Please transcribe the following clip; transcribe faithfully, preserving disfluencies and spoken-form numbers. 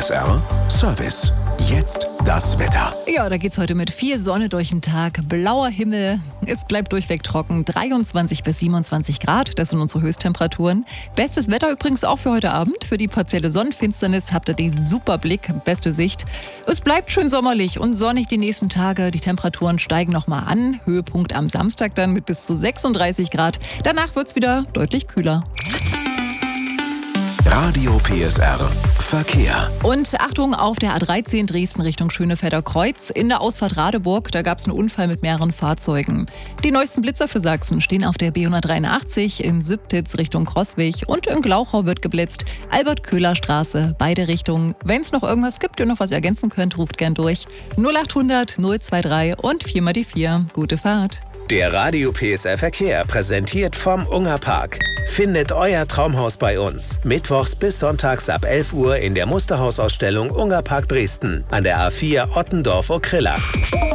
S R Service. Jetzt das Wetter. Ja, da geht's heute mit viel Sonne durch den Tag, blauer Himmel. Es bleibt durchweg trocken, dreiundzwanzig bis siebenundzwanzig Grad, das sind unsere Höchsttemperaturen. Bestes Wetter übrigens auch für heute Abend. Für die partielle Sonnenfinsternis habt ihr den super Blick, beste Sicht. Es bleibt schön sommerlich und sonnig die nächsten Tage. Die Temperaturen steigen nochmal an. Höhepunkt am Samstag dann mit bis zu sechsunddreißig Grad. Danach wird's wieder deutlich kühler. Radio P S R Verkehr. Und Achtung auf der A dreizehn Dresden Richtung Schönefelder Kreuz. In der Ausfahrt Radeburg, da gab es einen Unfall mit mehreren Fahrzeugen. Die neuesten Blitzer für Sachsen stehen auf der B hundertdreiundachtzig in Sübtitz Richtung Crossweg und in Glauchau wird geblitzt. Albert-Köhler-Straße, beide Richtungen. Wenn es noch irgendwas gibt und noch was ergänzen könnt, ruft gern durch. null achthundert null dreiundzwanzig und vier mal die vier. Gute Fahrt. Der Radio P S R Verkehr präsentiert vom Ungerpark. Findet euer Traumhaus bei uns. Mittwochs bis sonntags ab elf Uhr in der Musterhausausstellung Ungerpark Dresden an der A vier Ottendorf-Okrilla.